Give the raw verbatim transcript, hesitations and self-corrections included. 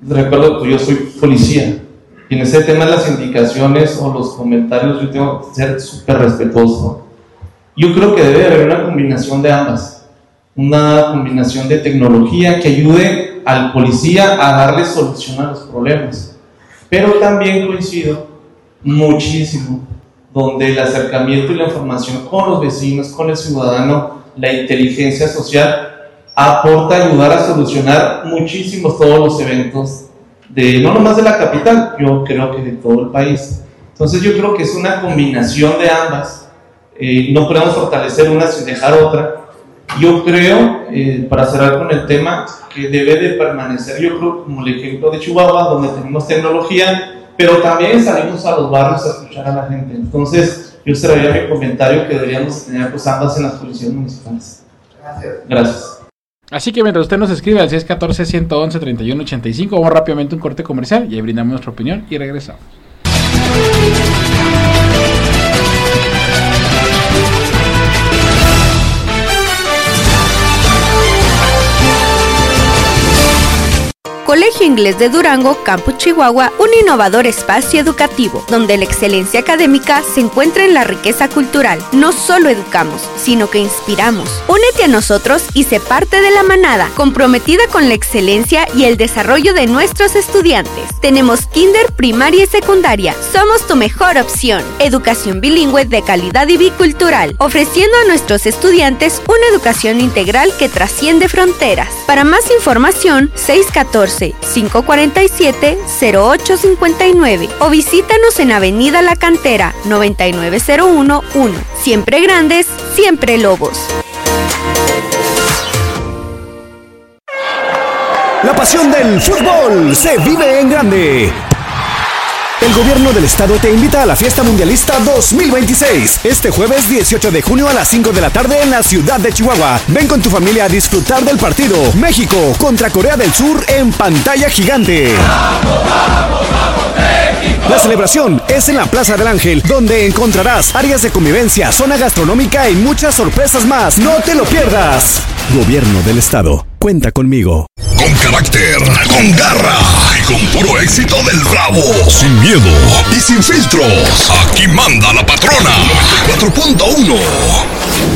recuerdo que yo soy policía, y en ese tema de las indicaciones o los comentarios yo tengo que ser súper respetuoso. Yo creo que debe haber una combinación de ambas, una combinación de tecnología que ayude al policía a darle solución a los problemas, pero también coincido muchísimo donde el acercamiento y la información con los vecinos, con el ciudadano, la inteligencia social aporta a ayudar a solucionar muchísimos todos los eventos de, no nomás de la capital, yo creo que de todo el país. Entonces yo creo que es una combinación de ambas, eh, no podemos fortalecer una sin dejar otra. Yo creo, eh, para cerrar con el tema, que debe de permanecer, yo creo, como el ejemplo de Chihuahua, donde tenemos tecnología, pero también salimos a los barrios a escuchar a la gente. Entonces yo cerraría mi comentario que deberíamos tener pues ambas en las policías municipales. Gracias. Gracias. Así que mientras usted nos escribe al seis uno cuatro, uno uno uno, tres uno ocho cinco, vamos rápidamente a un corte comercial y ahí brindamos nuestra opinión y regresamos. Colegio Inglés de Durango, Campus Chihuahua, un innovador espacio educativo, donde la excelencia académica se encuentra en la riqueza cultural. No solo educamos, sino que inspiramos. Únete a nosotros y sé parte de la manada, comprometida con la excelencia y el desarrollo de nuestros estudiantes. Tenemos kinder, primaria y secundaria. Somos tu mejor opción. Educación bilingüe de calidad y bicultural, ofreciendo a nuestros estudiantes una educación integral que trasciende fronteras. Para más información, seis uno cuatro, cinco cuatro siete, cero ocho cinco nueve o visítanos en Avenida La Cantera noventa y nueve cero uno uno. Siempre grandes, siempre lobos. La pasión del fútbol se vive en grande. El gobierno del estado te invita a la Fiesta Mundialista dos mil veintiséis. Este jueves dieciocho de junio a las cinco de la tarde en la ciudad de Chihuahua. Ven con tu familia a disfrutar del partido México contra Corea del Sur en pantalla gigante. ¡Vamos, vamos, vamos, México! La celebración es en la Plaza del Ángel, donde encontrarás áreas de convivencia, zona gastronómica y muchas sorpresas más. ¡No te lo pierdas! Gobierno del estado. Cuenta conmigo. Con carácter, con garra y con puro éxito del Bravo. Sin miedo y sin filtros. Aquí manda la patrona. noventa y cuatro punto uno.